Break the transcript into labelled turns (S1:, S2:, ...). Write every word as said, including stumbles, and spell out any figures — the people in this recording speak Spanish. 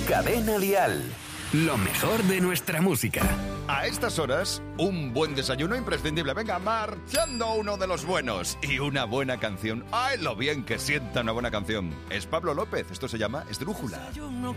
S1: Cadena Dial. Lo mejor de nuestra música.
S2: A estas horas, un buen desayuno imprescindible. Venga, marchando uno de los buenos. Y una buena canción. ¡Ay, lo bien que sienta una buena canción! Es Pablo López. Esto se llama Esdrújula.